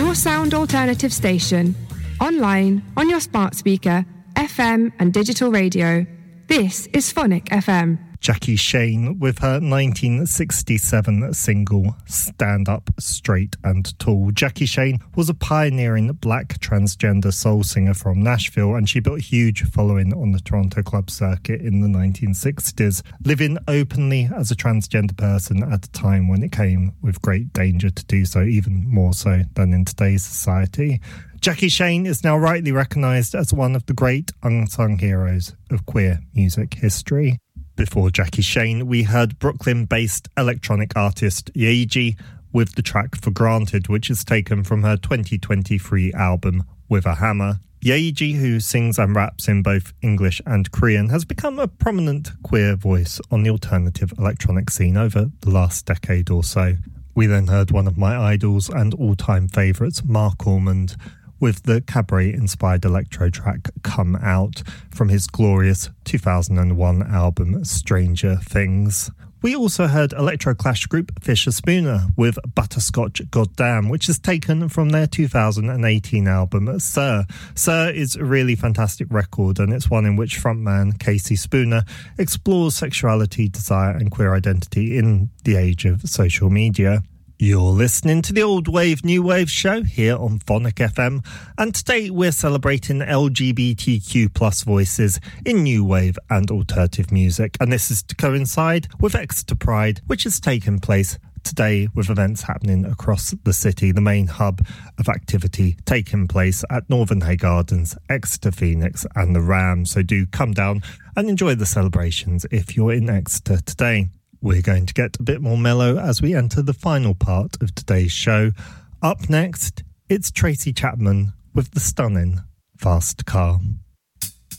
your sound alternative station. Online, on your smart speaker, FM and digital radio. This is Phonic FM. Jackie Shane with her 1967 single Stand Up, Straight and Tall. Jackie Shane was a pioneering black transgender soul singer from Nashville, and she built a huge following on the Toronto club circuit in the 1960s, living openly as a transgender person at a time when it came with great danger to do so, even more so than in today's society. Jackie Shane is now rightly recognised as one of the great unsung heroes of queer music history. Before Jackie Shane, we heard Brooklyn-based electronic artist Yaeji with the track For Granted, which is taken from her 2023 album With a Hammer. Yaeji, who sings and raps in both English and Korean, has become a prominent queer voice on the alternative electronic scene over the last decade or so. We then heard one of my idols and all-time favourites, Mark Ormond, with the cabaret-inspired electro track Come Out from his glorious 2001 album Stranger Things. We also heard electro clash group Fisher Spooner with Butterscotch Goddamn, which is taken from their 2018 album Sir. Sir is a really fantastic record, and it's one in which frontman Casey Spooner explores sexuality, desire and queer identity in the age of social media. You're listening to the Old Wave New Wave show here on Phonic FM, and today we're celebrating LGBTQ plus voices in new wave and alternative music, and this is to coincide with Exeter Pride, which has taken place today with events happening across the city, the main hub of activity taking place at Northern Hay Gardens, Exeter Phoenix and the Ram, so do come down and enjoy the celebrations if you're in Exeter today. We're going to get a bit more mellow as we enter the final part of today's show. Up next, it's Tracy Chapman with the stunning Fast Car.